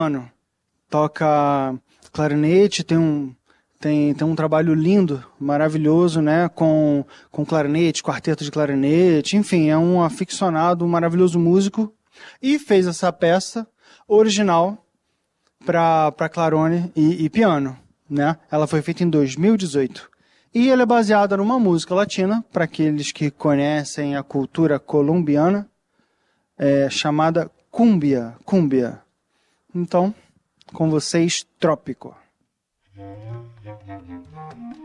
Mano, toca clarinete, tem um trabalho lindo, maravilhoso, né? Com clarinete, quarteto de clarinete, enfim, é um aficionado, um maravilhoso músico. E fez essa peça original para clarone e piano, né? Ela foi feita em 2018. E ela é baseada numa música latina, para aqueles que conhecem a cultura colombiana, chamada cumbia, cumbia. Então, com vocês, Trópico.